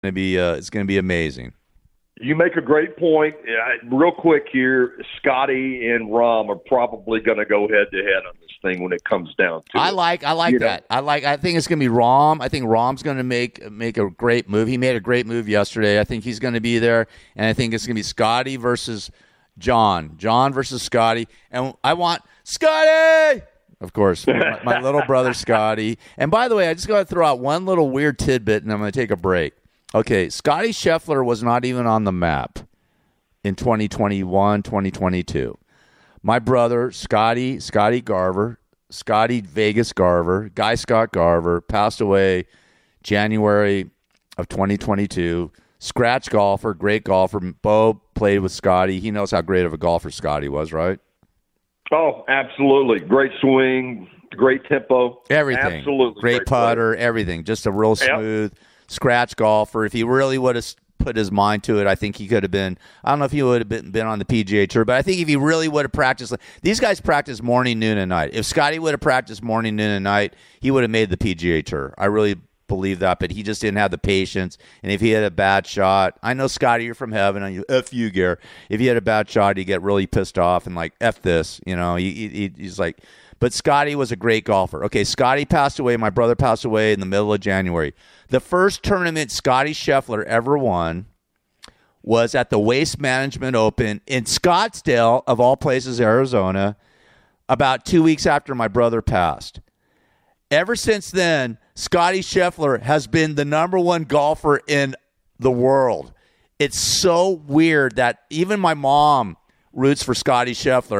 It's going to be amazing. You make a great point. Real quick here, Scotty and Rahm are probably going to go head-to-head on this thing when it comes down to it. I like that. I think it's going to be Rahm. I think Rahm's going to make a great move. He made a great move yesterday. I think he's going to be there, and I think it's going to be Scotty versus John versus Scotty, and I want Scotty, of course, my little brother Scotty. And by the way, I just got to throw out one little weird tidbit, and I'm going to take a break. Okay, Scotty Scheffler was not even on the map in 2021, 2022. My brother, Scotty Garver, Scotty Vegas Garver, Guy Scott Garver, passed away January of 2022. Scratch golfer, great golfer. Bo played with Scotty. He knows how great of a golfer Scotty was, right? Oh, absolutely. Great swing, great tempo. Everything. Absolutely. Great putter, everything. Just a real smooth scratch golfer. If he really would have put his mind to it, I think he could have been, I don't know if he would have been on the PGA Tour, but I think if he really would have practiced, these guys practice morning, noon, and night. If Scotty would have practiced morning, noon, and night, he would have made the PGA Tour. I really believe that, but he just didn't have the patience. And if he had a bad shot, I know, Scotty, you're from heaven, and F you, Gare. If he had a bad shot, he'd get really pissed off and like, F this, he's like, but Scotty was a great golfer. Okay, Scotty passed away. My brother passed away in the middle of January. The first tournament Scotty Scheffler ever won was at the Waste Management Open in Scottsdale, of all places, Arizona, about 2 weeks after my brother passed. Ever since then, Scotty Scheffler has been the number one golfer in the world. It's so weird that even my mom roots for Scotty Scheffler.